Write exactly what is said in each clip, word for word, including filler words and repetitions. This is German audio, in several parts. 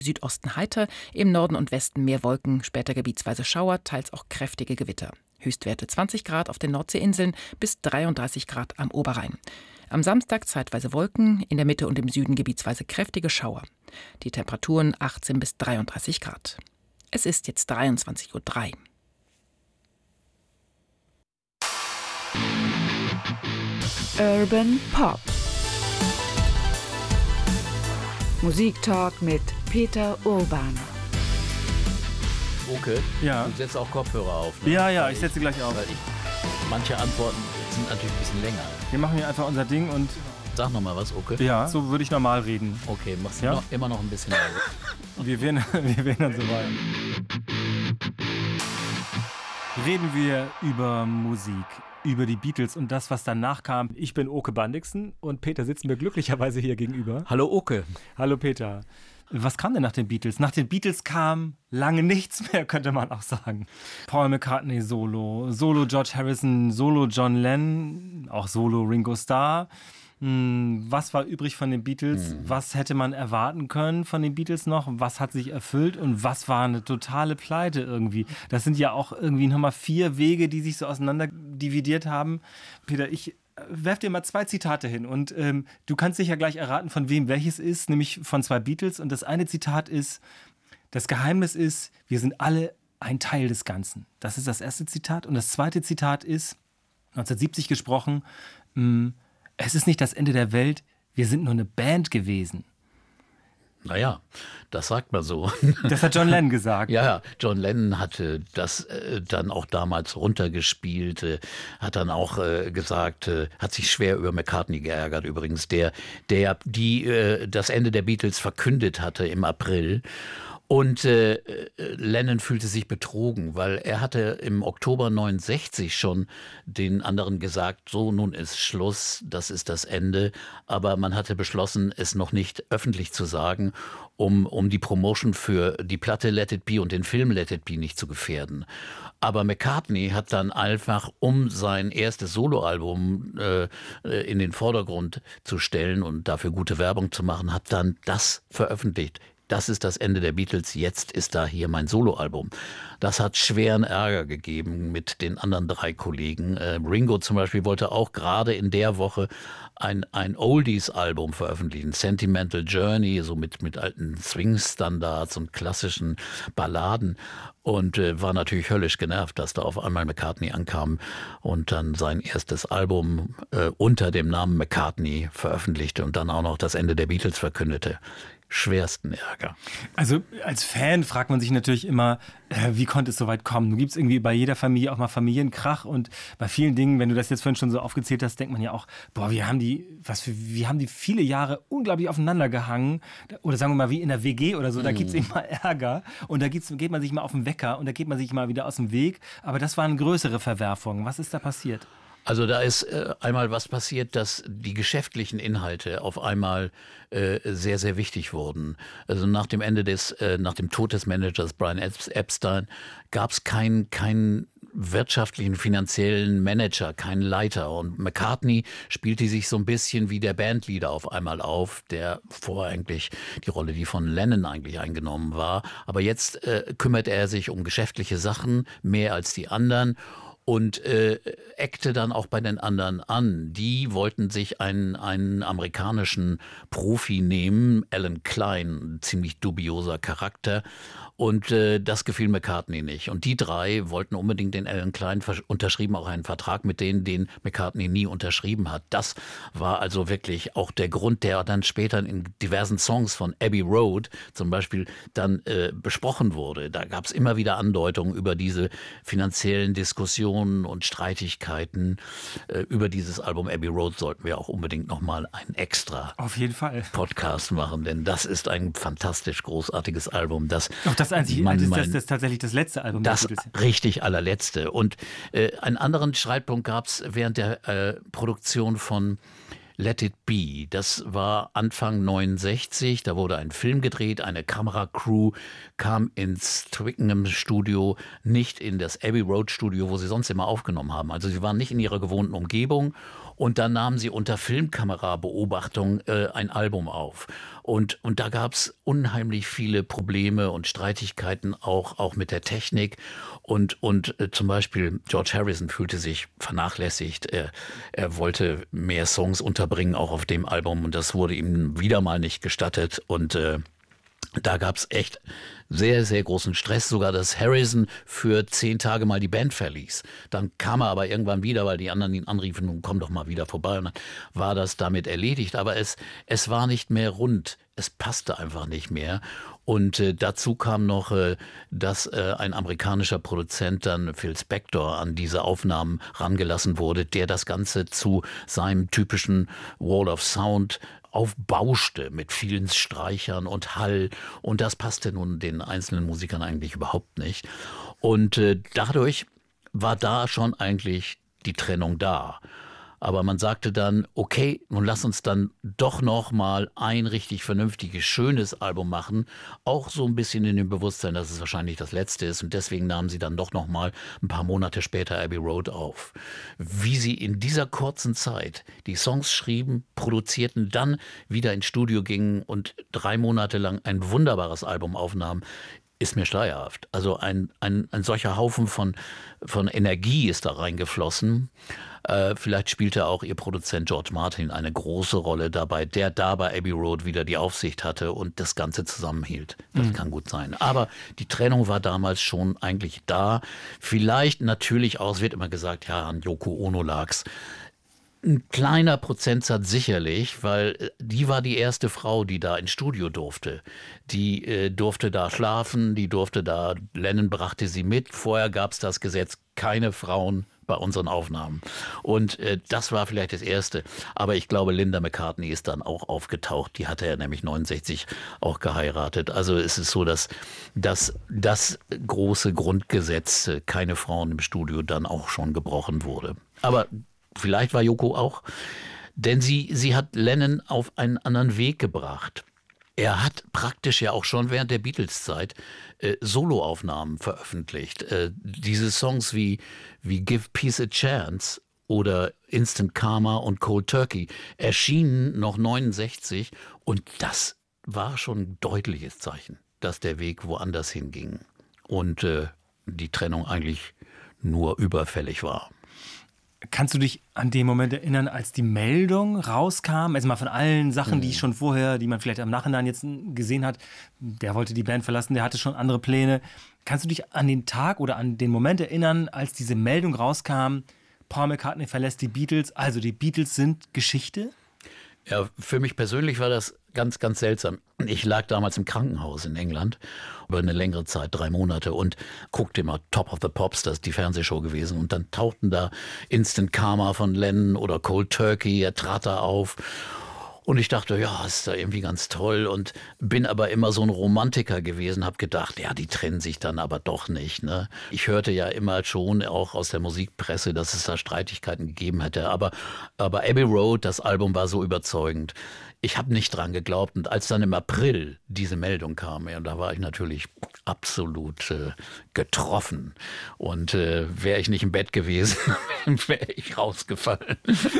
Südosten heiter, im Norden und Westen mehr Wolken, später gebietsweise Schauer, teils auch kräftige Gewitter. Höchstwerte zwanzig Grad auf den Nordseeinseln bis dreiunddreißig Grad am Oberrhein. Am Samstag zeitweise Wolken, in der Mitte und im Süden gebietsweise kräftige Schauer. Die Temperaturen achtzehn bis dreiunddreißig Grad. Es ist jetzt dreiundzwanzig Uhr drei. Urban Pop. Musiktalk mit Peter Urban. Oke, Ja. du setzt auch Kopfhörer auf. Ne? Ja, ja, Weil ich setze gleich auf. Weil ich, manche Antworten sind natürlich ein bisschen länger. Wir machen hier einfach unser Ding und Sag noch mal was, Oke. ja, so würde ich normal reden. Okay, machst du Ja? noch, immer noch ein bisschen leiser. Wir werden, wir werden dann so weit. Reden wir über Musik, über die Beatles und das, was danach kam. Ich bin Oke Bandixen und Peter sitzt mir glücklicherweise hier gegenüber. Hallo Oke. Hallo Peter. Was kam denn nach den Beatles? Nach den Beatles kam lange nichts mehr, könnte man auch sagen. Paul McCartney Solo, Solo George Harrison, Solo John Lennon, auch Solo Ringo Starr. Hm, Was war übrig von den Beatles? Mhm. Was hätte man erwarten können von den Beatles noch? Was hat sich erfüllt und was war eine totale Pleite irgendwie? Das sind ja auch irgendwie nochmal vier Wege, die sich so auseinander dividiert haben. Peter, ich werf dir mal zwei Zitate hin und ähm, du kannst sicher gleich erraten, von wem welches ist, nämlich von zwei Beatles. Und das eine Zitat ist: Das Geheimnis ist, wir sind alle ein Teil des Ganzen. Das ist das erste Zitat. Und das zweite Zitat ist, neunzehnhundertsiebzig gesprochen: mh, Es ist nicht das Ende der Welt, wir sind nur eine Band gewesen. Naja, das sagt man so. Das hat John Lennon gesagt. Ja, ja, John Lennon hatte das äh, dann auch damals runtergespielt, äh, hat dann auch äh, gesagt, äh, hat sich schwer über McCartney geärgert übrigens, der, der die äh, das Ende der Beatles verkündet hatte im April. Und äh, Lennon fühlte sich betrogen, weil er hatte im Oktober neunundsechzig schon den anderen gesagt, so, nun ist Schluss, das ist das Ende. Aber man hatte beschlossen, es noch nicht öffentlich zu sagen, um, um die Promotion für die Platte Let It Be und den Film Let It Be nicht zu gefährden. Aber McCartney hat dann einfach, um sein erstes Soloalbum äh, in den Vordergrund zu stellen und dafür gute Werbung zu machen, hat dann das veröffentlicht. Das ist das Ende der Beatles, jetzt ist da hier mein Soloalbum. Das hat schweren Ärger gegeben mit den anderen drei Kollegen. Äh, Ringo zum Beispiel wollte auch gerade in der Woche ein, ein Oldies-Album veröffentlichen, Sentimental Journey, so mit, mit alten Swing-Standards und klassischen Balladen. Und äh, war natürlich höllisch genervt, dass da auf einmal McCartney ankam und dann sein erstes Album äh, unter dem Namen McCartney veröffentlichte und dann auch noch das Ende der Beatles verkündete. Schwersten Ärger. Also als Fan fragt man sich natürlich immer, äh, wie konnte es so weit kommen? Du gibst irgendwie bei jeder Familie auch mal Familienkrach und bei vielen Dingen, wenn du das jetzt vorhin schon so aufgezählt hast, denkt man ja auch, boah, wir haben die, was für, wir haben die viele Jahre unglaublich aufeinander gehangen oder sagen wir mal wie in der W G oder so, da gibt es eben mal Ärger und da gibt's, geht man sich mal auf den Wecker und da geht man sich mal wieder aus dem Weg, aber das waren größere Verwerfungen. Was ist da passiert? Also da ist äh, einmal was passiert, dass die geschäftlichen Inhalte auf einmal äh, sehr, sehr wichtig wurden. Also nach dem Ende des, äh, nach dem Tod des Managers Brian Epstein gab es keinen keinen wirtschaftlichen, finanziellen Manager, keinen Leiter. Und McCartney spielte sich so ein bisschen wie der Bandleader auf einmal auf, der vorher eigentlich die Rolle, die von Lennon eigentlich eingenommen war. Aber jetzt äh, kümmert er sich um geschäftliche Sachen mehr als die anderen. Und äh, eckte dann auch bei den anderen an. Die wollten sich einen, einen amerikanischen Profi nehmen, Alan Klein, ein ziemlich dubioser Charakter. Und äh, das gefiel McCartney nicht. Und die drei wollten unbedingt den Alan Klein, unterschrieben auch einen Vertrag mit denen, den McCartney nie unterschrieben hat. Das war also wirklich auch der Grund, der dann später in diversen Songs von Abbey Road zum Beispiel dann äh, besprochen wurde. Da gab es immer wieder Andeutungen über diese finanziellen Diskussionen und Streitigkeiten. Äh, über dieses Album Abbey Road sollten wir auch unbedingt nochmal einen extra Auf jeden Fall. Podcast machen, denn das ist ein fantastisch großartiges Album, das Auch das einzige, man- das, man- das, das ist tatsächlich das letzte Album der das Beatles. richtig allerletzte. Und äh, einen anderen Streitpunkt gab es während der äh, Produktion von Let It Be. Das war Anfang neunundsechzig, da wurde ein Film gedreht, eine Kameracrew kam ins Twickenham Studio, nicht in das Abbey Road Studio, wo sie sonst immer aufgenommen haben. Also sie waren nicht in ihrer gewohnten Umgebung Und dann nahmen sie unter Filmkamerabeobachtung äh, ein Album auf. Und, und da gab es unheimlich viele Probleme und Streitigkeiten auch, auch mit der Technik. Und, und äh, zum Beispiel George Harrison fühlte sich vernachlässigt. Er, er wollte mehr Songs unterbringen, auch auf dem Album. Und das wurde ihm wieder mal nicht gestattet. Und äh, da gab es echt sehr, sehr großen Stress. Sogar, dass Harrison für zehn Tage mal die Band verließ. Dann kam er aber irgendwann wieder, weil die anderen ihn anriefen, nun komm doch mal wieder vorbei. Und dann war das damit erledigt. Aber es, es war nicht mehr rund. Es passte einfach nicht mehr. Und äh, dazu kam noch, äh, dass äh, ein amerikanischer Produzent, dann Phil Spector, an diese Aufnahmen rangelassen wurde, der das Ganze zu seinem typischen Wall of Sound aufbauschte mit vielen Streichern und Hall. Und das passte nun den einzelnen Musikern eigentlich überhaupt nicht. Und äh, dadurch war da schon eigentlich die Trennung da. Aber man sagte dann, okay, nun lass uns dann doch noch mal ein richtig vernünftiges, schönes Album machen. Auch so ein bisschen in dem Bewusstsein, dass es wahrscheinlich das letzte ist. Und deswegen nahmen sie dann doch noch mal ein paar Monate später Abbey Road auf. Wie sie in dieser kurzen Zeit die Songs schrieben, produzierten, dann wieder ins Studio gingen und drei Monate lang ein wunderbares Album aufnahmen, ist mir schleierhaft. Also ein, ein, ein solcher Haufen von, von Energie ist da reingeflossen. Äh, vielleicht spielte auch ihr Produzent George Martin eine große Rolle dabei, der da bei Abbey Road wieder die Aufsicht hatte und das Ganze zusammenhielt. Das mhm. kann gut sein. Aber die Trennung war damals schon eigentlich da. Vielleicht natürlich auch, es wird immer gesagt, ja, an Yoko Ono lag's. Ein kleiner Prozentsatz sicherlich, weil die war die erste Frau, die da ins Studio durfte. Die äh, durfte da schlafen, die durfte da, Lennon brachte sie mit. Vorher gab es das Gesetz, keine Frauen bei unseren Aufnahmen. Und äh, das war vielleicht das Erste. Aber ich glaube, Linda McCartney ist dann auch aufgetaucht. Die hatte ja nämlich neunundsechzig auch geheiratet. Also es ist so, dass, dass das große Grundgesetz, äh, keine Frauen im Studio, dann auch schon gebrochen wurde. Aber vielleicht war Yoko auch, denn sie, sie hat Lennon auf einen anderen Weg gebracht. Er hat praktisch ja auch schon während der Beatles-Zeit äh, Soloaufnahmen veröffentlicht. Äh, diese Songs wie, wie Give Peace a Chance oder Instant Karma und Cold Turkey erschienen noch neunundsechzig und das war schon ein deutliches Zeichen, dass der Weg woanders hinging und äh, die Trennung eigentlich nur überfällig war. Kannst du dich an den Moment erinnern, als die Meldung rauskam? Also mal von allen Sachen, mhm. die schon vorher, die man vielleicht im Nachhinein jetzt gesehen hat, der wollte die Band verlassen, der hatte schon andere Pläne. Kannst du dich an den Tag oder an den Moment erinnern, als diese Meldung rauskam, Paul McCartney verlässt die Beatles, also die Beatles sind Geschichte? Ja, für mich persönlich war das ganz, ganz seltsam. Ich lag damals im Krankenhaus in England über eine längere Zeit, drei Monate und guckte immer Top of the Pops, das ist die Fernsehshow gewesen. Und dann tauchten da Instant Karma von Lennon oder Cold Turkey, er trat da auf. Und ich dachte, ja, ist da irgendwie ganz toll und bin aber immer so ein Romantiker gewesen, habe gedacht, ja, die trennen sich dann aber doch nicht. Ne? Ich hörte ja immer schon auch aus der Musikpresse, dass es da Streitigkeiten gegeben hätte, aber, aber Abbey Road, das Album war so überzeugend. Ich habe nicht dran geglaubt und als dann im April diese Meldung kam, ja, da war ich natürlich absolut äh, getroffen und äh, wäre ich nicht im Bett gewesen, wäre ich rausgefallen.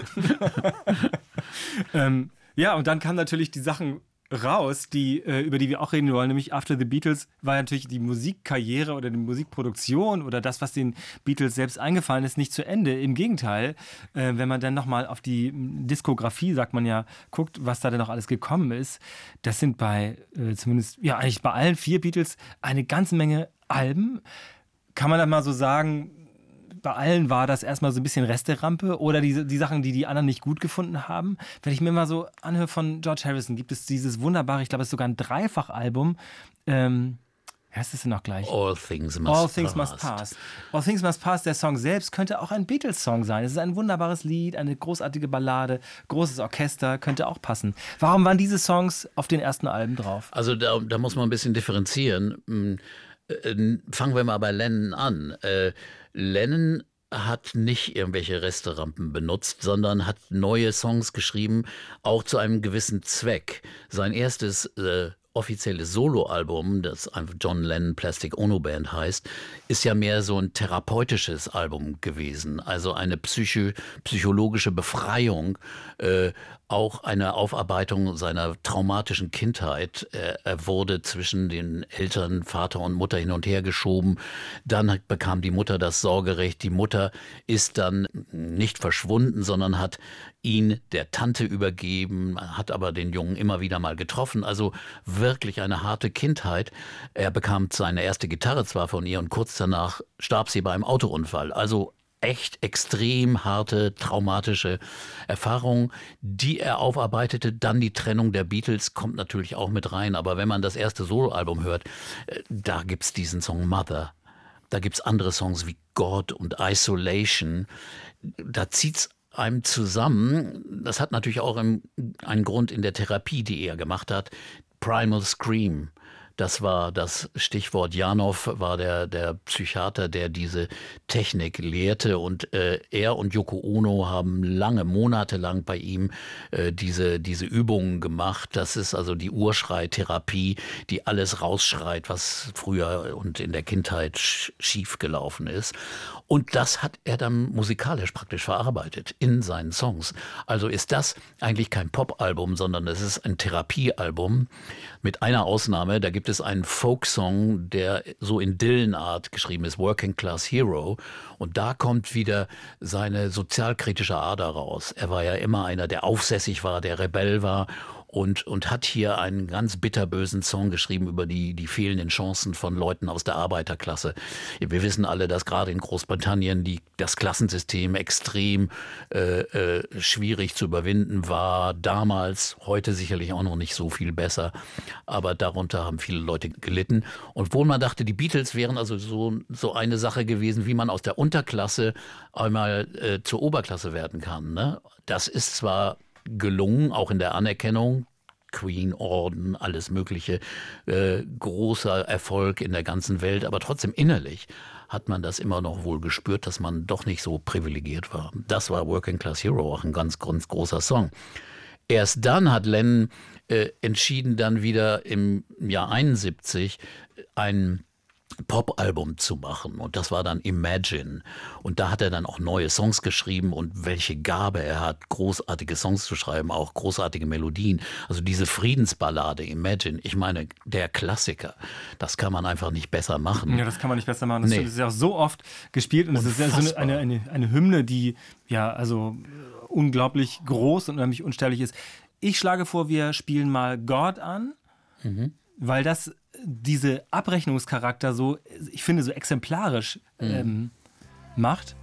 ähm, ja, und dann kamen natürlich die Sachen raus, die, äh, über die wir auch reden wollen, nämlich After the Beatles war ja natürlich die Musikkarriere oder die Musikproduktion oder das, was den Beatles selbst eingefallen ist, nicht zu Ende. Im Gegenteil, äh, wenn man dann nochmal auf die Diskografie, sagt man ja, guckt, was da denn noch alles gekommen ist, das sind bei, äh, zumindest, ja eigentlich bei allen vier Beatles eine ganze Menge Alben. Kann man dann mal so sagen, bei allen war das erstmal so ein bisschen Resterampe oder die, die Sachen, die die anderen nicht gut gefunden haben. Wenn ich mir mal so anhöre von George Harrison, gibt es dieses wunderbare, ich glaube, es ist sogar ein Dreifachalbum. Ähm, wie heißt es denn noch gleich? All Things Must All Things Pass. Must Pass. All Things Must Pass, der Song selbst, könnte auch ein Beatles-Song sein. Es ist ein wunderbares Lied, eine großartige Ballade, großes Orchester, könnte auch passen. Warum waren diese Songs auf den ersten Alben drauf? Also da, da muss man ein bisschen differenzieren. Fangen wir mal bei Lennon an. Äh, Lennon hat nicht irgendwelche Resterampen benutzt, sondern hat neue Songs geschrieben, auch zu einem gewissen Zweck. Sein erstes äh, offizielle Soloalbum, das einfach John Lennon Plastic Ono Band heißt, ist ja mehr so ein therapeutisches Album gewesen. Also eine psycho psychologische Befreiung, äh, auch eine Aufarbeitung seiner traumatischen Kindheit. Er, er wurde zwischen den Eltern, Vater und Mutter hin und her geschoben. Dann bekam die Mutter das Sorgerecht. Die Mutter ist dann nicht verschwunden, sondern hat ihn der Tante übergeben, hat aber den Jungen immer wieder mal getroffen. Also wirklich eine harte Kindheit. Er bekam seine erste Gitarre zwar von ihr und kurz danach starb sie bei einem Autounfall. Also echt extrem harte, traumatische Erfahrungen, die er aufarbeitete. Dann die Trennung der Beatles kommt natürlich auch mit rein. Aber wenn man das erste Soloalbum hört, da gibt's diesen Song Mother. Da gibt's andere Songs wie God und Isolation. Da zieht's einem zusammen. Das hat natürlich auch einen Grund in der Therapie, die er gemacht hat. Primal Scream. Das war das Stichwort. Janov war der, der Psychiater, der diese Technik lehrte. Und äh, er und Yoko Ono haben lange, monatelang bei ihm äh, diese, diese Übungen gemacht. Das ist also die Urschreitherapie, die alles rausschreit, was früher und in der Kindheit sch- schief gelaufen ist. Und das hat er dann musikalisch praktisch verarbeitet in seinen Songs. Also ist das eigentlich kein Pop-Album, sondern es ist ein Therapiealbum mit einer Ausnahme. Da gibt es einen Folksong, der so in Dylan-Art geschrieben ist, Working Class Hero. Und da kommt wieder seine sozialkritische Ader raus. Er war ja immer einer, der aufsässig war, der Rebell war. Und, und hat hier einen ganz bitterbösen Song geschrieben über die, die fehlenden Chancen von Leuten aus der Arbeiterklasse. Wir wissen alle, dass gerade in Großbritannien die, das Klassensystem extrem äh, äh, schwierig zu überwinden war. Damals, heute sicherlich auch noch nicht so viel besser. Aber darunter haben viele Leute gelitten. Und wo man dachte, die Beatles wären also so, so eine Sache gewesen, wie man aus der Unterklasse einmal äh, zur Oberklasse werden kann. Ne? Das ist zwar gelungen, auch in der Anerkennung, Queen, Orden, alles mögliche, äh, großer Erfolg in der ganzen Welt, aber trotzdem innerlich hat man das immer noch wohl gespürt, dass man doch nicht so privilegiert war. Das war Working Class Hero, auch ein ganz, ganz großer Song. Erst dann hat Lennon äh, entschieden, dann wieder im Jahr einundsiebzig ein Pop-Album zu machen. Und das war dann Imagine. Und da hat er dann auch neue Songs geschrieben und welche Gabe er hat, großartige Songs zu schreiben, auch großartige Melodien. Also diese Friedensballade Imagine, ich meine, der Klassiker, das kann man einfach nicht besser machen. Ja, das kann man nicht besser machen. Das Nee. ist ja auch so oft gespielt und es ist ja so eine, eine, eine, eine Hymne, die ja also unglaublich groß und unheimlich unsterblich ist. Ich schlage vor, wir spielen mal God an, Mhm. weil das diese Abrechnungscharakter so, ich finde, so exemplarisch ähm, macht.